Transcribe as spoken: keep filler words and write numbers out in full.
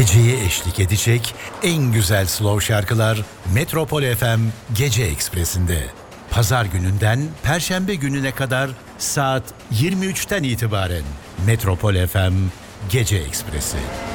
geceye eşlik edecek en güzel slow şarkılar Metropol F M Gece Ekspresi'nde. Pazar gününden Perşembe gününe kadar saat yirmi üçten itibaren Metropol F M Gece Ekspresi.